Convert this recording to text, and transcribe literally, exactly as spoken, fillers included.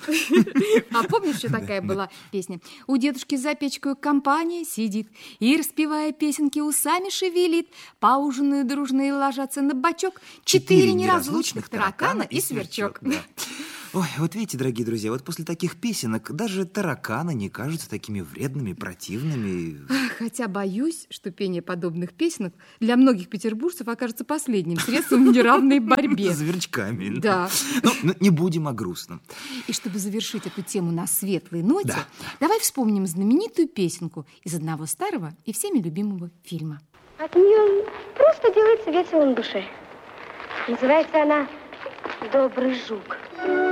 А помнишь, что такая была песня? У дедушки за печкой компания сидит и, распевая песенки, усами шевелит. Поужинают дружно и ложатся на бочок четыре неразлучных таракана и сверчок. Ой, вот видите, дорогие друзья, вот после таких песенок даже тараканы не кажутся такими вредными, противными. Хотя боюсь, что пение подобных песенок для многих петербуржцев окажется последним средством в неравной борьбе. С зверчками. Да. Ну, не будем о грустном. И чтобы завершить эту тему на светлой ноте, да, да. давай вспомним знаменитую песенку из одного старого и всеми любимого фильма. От нее просто делается весело на душе. Называется она «Добрый жук».